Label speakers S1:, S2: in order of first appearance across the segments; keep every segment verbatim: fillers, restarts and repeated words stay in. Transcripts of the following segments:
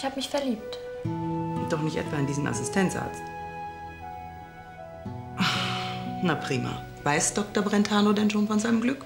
S1: Ich habe mich verliebt.
S2: Doch nicht etwa in diesen Assistenzarzt. Na prima. Weiß Doktor Brentano denn schon von seinem Glück?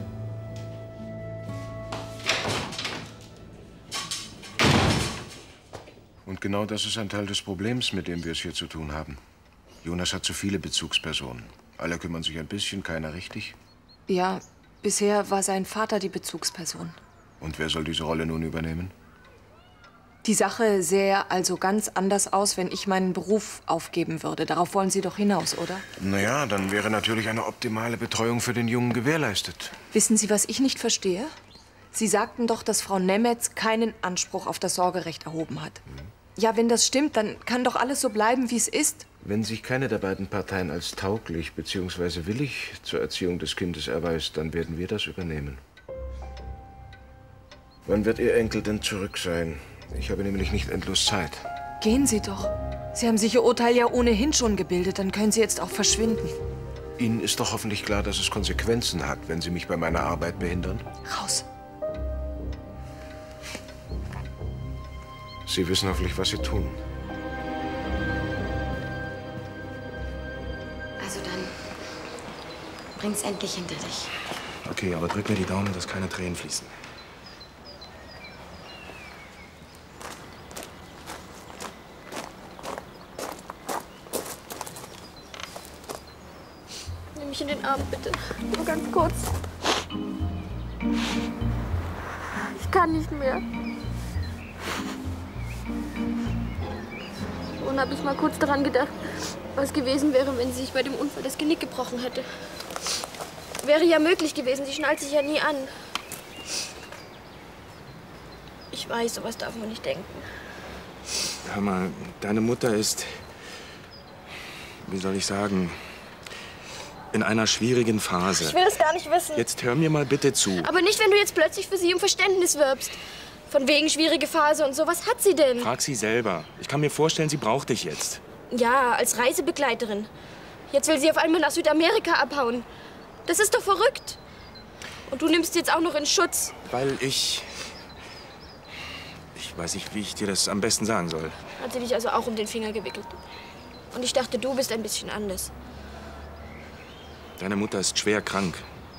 S3: Und genau das ist ein Teil des Problems, mit dem wir es hier zu tun haben. Jonas hat zu viele Bezugspersonen. Alle kümmern sich ein bisschen, keiner richtig.
S4: Ja, bisher war sein Vater die Bezugsperson.
S3: Und wer soll diese Rolle nun übernehmen?
S4: Die Sache sähe also ganz anders aus, wenn ich meinen Beruf aufgeben würde. Darauf wollen Sie doch hinaus, oder?
S3: Naja, dann wäre natürlich eine optimale Betreuung für den Jungen gewährleistet.
S4: Wissen Sie, was ich nicht verstehe? Sie sagten doch, dass Frau Nemetz keinen Anspruch auf das Sorgerecht erhoben hat. Hm. Ja, wenn das stimmt, dann kann doch alles so bleiben, wie es ist.
S3: Wenn sich keine der beiden Parteien als tauglich bzw. willig zur Erziehung des Kindes erweist, dann werden wir das übernehmen. Wann wird Ihr Enkel denn zurück sein? Ich habe nämlich nicht endlos Zeit.
S4: Gehen Sie doch. Sie haben sich Ihr Urteil ja ohnehin schon gebildet. Dann können Sie jetzt auch verschwinden.
S3: Ihnen ist doch hoffentlich klar, dass es Konsequenzen hat, wenn Sie mich bei meiner Arbeit behindern?
S4: Raus.
S3: Sie wissen hoffentlich, was Sie tun.
S1: Also dann bring's endlich hinter dich.
S5: Okay, aber drück mir die Daumen, dass keine Tränen fließen.
S1: Nimm mich in den Arm, bitte. Nur ganz kurz. Ich kann nicht mehr. Und habe ich mal kurz daran gedacht, was gewesen wäre, wenn sie sich bei dem Unfall das Genick gebrochen hätte. Wäre ja möglich gewesen, sie schnallt sich ja nie an. Ich weiß, sowas darf man nicht denken.
S5: Hör mal, deine Mutter ist, wie soll ich sagen, in einer schwierigen Phase.
S1: Ich will es gar nicht wissen.
S5: Jetzt hör mir mal bitte zu.
S1: Aber nicht, wenn du jetzt plötzlich für sie um Verständnis wirbst. Von wegen schwierige Phase und so. Was hat sie denn?
S5: Frag sie selber. Ich kann mir vorstellen, sie braucht dich jetzt.
S1: Ja, als Reisebegleiterin. Jetzt will sie auf einmal nach Südamerika abhauen. Das ist doch verrückt. Und du nimmst sie jetzt auch noch in Schutz.
S5: Weil ich... Ich weiß nicht, wie ich dir das am besten sagen soll.
S1: Hat sie dich also auch um den Finger gewickelt. Und ich dachte, du bist ein bisschen anders.
S5: Deine Mutter ist schwer krank.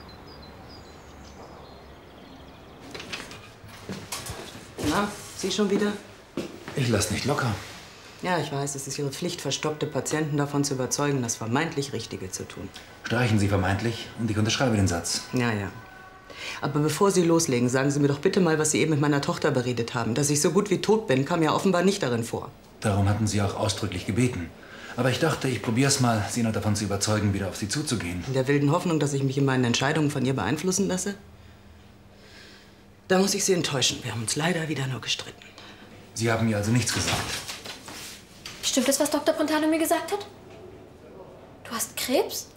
S2: Na, Sie schon wieder?
S6: Ich lass nicht locker.
S2: Ja, ich weiß, es ist Ihre Pflicht, verstockte Patienten davon zu überzeugen, das vermeintlich Richtige zu tun.
S6: Streichen Sie vermeintlich und ich unterschreibe den Satz.
S2: Ja, ja. Aber bevor Sie loslegen, sagen Sie mir doch bitte mal, was Sie eben mit meiner Tochter beredet haben. Dass ich so gut wie tot bin, kam ja offenbar nicht darin vor.
S6: Darum hatten Sie auch ausdrücklich gebeten. Aber ich dachte, ich probier's mal, Sie noch davon zu überzeugen, wieder auf Sie zuzugehen.
S2: In der wilden Hoffnung, dass ich mich in meinen Entscheidungen von ihr beeinflussen lasse? Da muss ich Sie enttäuschen. Wir haben uns leider wieder nur gestritten.
S6: Sie haben mir also nichts gesagt?
S1: Stimmt das, was Doktor Brentano mir gesagt hat? Du hast Krebs?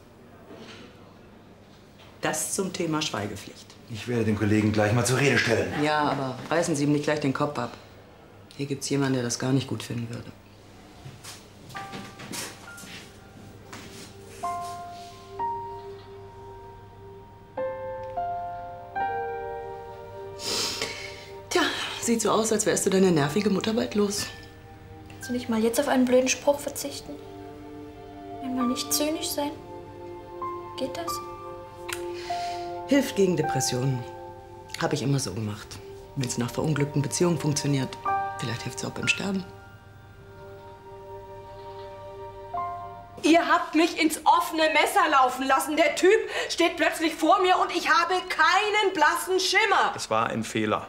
S2: Das zum Thema Schweigepflicht.
S6: Ich werde den Kollegen gleich mal zur Rede stellen.
S2: Ja, aber reißen Sie ihm nicht gleich den Kopf ab. Hier gibt's jemanden, der das gar nicht gut finden würde. Tja, sieht so aus, als wärst du deine nervige Mutter bald los.
S1: Kannst du nicht mal jetzt auf einen blöden Spruch verzichten? Einmal nicht zynisch sein? Geht das?
S2: Hilft gegen Depressionen. Habe ich immer so gemacht. Wenn es nach verunglückten Beziehungen funktioniert, vielleicht hilft es auch beim Sterben.
S7: Ihr habt mich ins offene Messer laufen lassen. Der Typ steht plötzlich vor mir und ich habe keinen blassen Schimmer.
S8: Es war ein Fehler.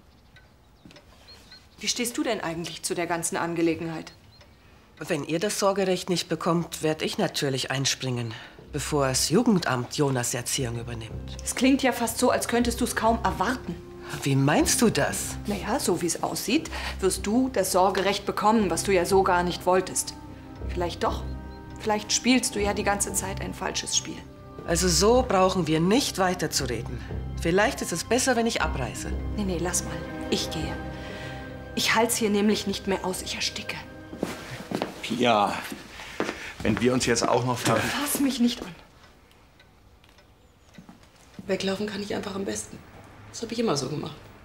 S4: Wie stehst du denn eigentlich zu der ganzen Angelegenheit?
S9: Wenn ihr das Sorgerecht nicht bekommt, werde ich natürlich einspringen, bevor das Jugendamt Jonas' Erziehung übernimmt.
S4: Es klingt ja fast so, als könntest du es kaum erwarten.
S9: Wie meinst du das?
S4: Naja, so wie es aussieht, wirst du das Sorgerecht bekommen, was du ja so gar nicht wolltest. Vielleicht doch. Vielleicht spielst du ja die ganze Zeit ein falsches Spiel.
S9: Also so brauchen wir nicht weiterzureden. Vielleicht ist es besser, wenn ich abreise.
S4: Nee, nee, lass mal. Ich gehe. Ich halt's hier nämlich nicht mehr aus. Ich ersticke.
S8: Pia, wenn wir uns jetzt auch noch ver...
S4: Fass mich nicht an.
S2: Weglaufen kann ich einfach am besten. Das habe ich immer so gemacht.